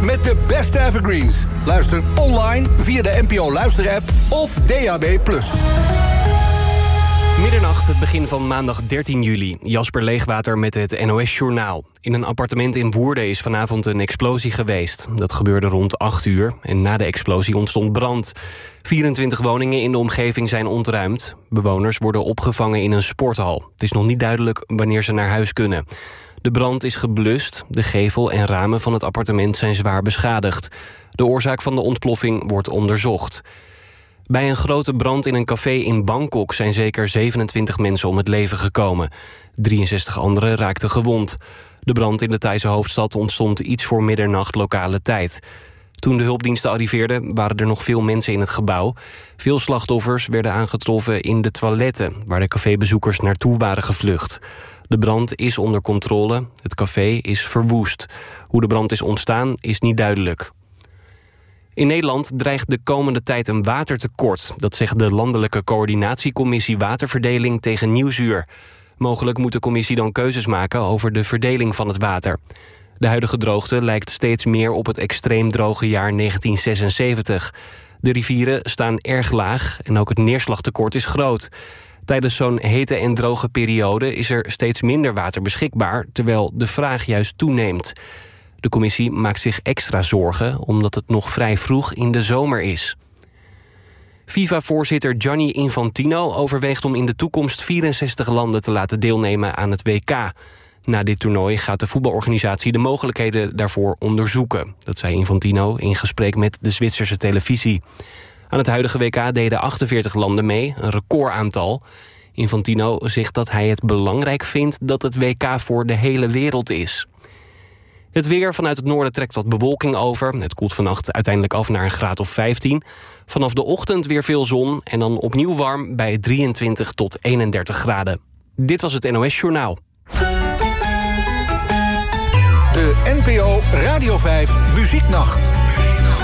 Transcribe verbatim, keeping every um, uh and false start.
met de beste evergreens. Luister online via de N P O Luister-app of D A B plus. Middernacht, het begin van maandag dertien juli. Jasper Leegwater met het N O S-journaal. In een appartement in Woerden is vanavond een explosie geweest. Dat gebeurde rond acht uur en na de explosie ontstond brand. vierentwintig woningen in de omgeving zijn ontruimd. Bewoners worden opgevangen in een sporthal. Het is nog niet duidelijk wanneer ze naar huis kunnen. De brand is geblust. De gevel en ramen van het appartement zijn zwaar beschadigd. De oorzaak van de ontploffing wordt onderzocht. Bij een grote brand in een café in Bangkok zijn zeker zevenentwintig mensen om het leven gekomen. drieënzestig anderen raakten gewond. De brand in de Thaise hoofdstad ontstond iets voor middernacht lokale tijd. Toen de hulpdiensten arriveerden waren er nog veel mensen in het gebouw. Veel slachtoffers werden aangetroffen in de toiletten, waar de cafébezoekers naartoe waren gevlucht. De brand is onder controle. Het café is verwoest. Hoe de brand is ontstaan is niet duidelijk. In Nederland dreigt de komende tijd een watertekort. Dat zegt de Landelijke Coördinatiecommissie Waterverdeling tegen Nieuwsuur. Mogelijk moet de commissie dan keuzes maken over de verdeling van het water. De huidige droogte lijkt steeds meer op het extreem droge jaar negentien zesenzeventig. De rivieren staan erg laag en ook het neerslagtekort is groot. Tijdens zo'n hete en droge periode is er steeds minder water beschikbaar, terwijl de vraag juist toeneemt. De commissie maakt zich extra zorgen omdat het nog vrij vroeg in de zomer is. FIFA-voorzitter Gianni Infantino overweegt om in de toekomst vierenzestig landen te laten deelnemen aan het W K. Na dit toernooi gaat de voetbalorganisatie de mogelijkheden daarvoor onderzoeken. Dat zei Infantino in gesprek met de Zwitserse televisie. Aan het huidige W K deden achtenveertig landen mee, een recordaantal. Infantino zegt dat hij het belangrijk vindt dat het W K voor de hele wereld is. Het weer: vanuit het noorden trekt wat bewolking over. Het koelt vannacht uiteindelijk af naar een graad of vijftien. Vanaf de ochtend weer veel zon en dan opnieuw warm bij drieëntwintig tot eenendertig graden. Dit was het N O S-journaal. De N P O Radio vijf Muzieknacht.